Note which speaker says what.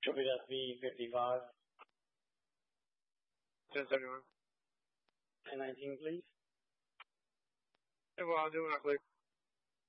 Speaker 1: Should be just V55.
Speaker 2: 1071.
Speaker 1: 1019, please.
Speaker 2: Hey, well, I'll do when I click.